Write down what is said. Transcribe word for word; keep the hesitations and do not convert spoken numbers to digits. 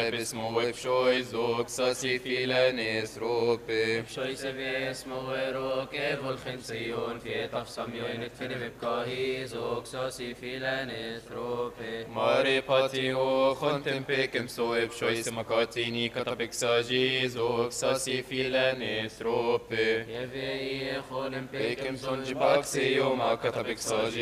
باسمه وبشوي زوك ساسي في لانيس روبي شوي سبي اسمه ويروك إيفو الخنسيون في تفصم يوين تفنم بكاهي زوك ساسي في لانيس روبي ماري باتيو خنتم بكم سوي بشوي سمكاتيني كتبك ساجي زوك ساسي في لانيس روبي يبي خولم بكم بكم سنجي باكسي يوم كتبك ساجي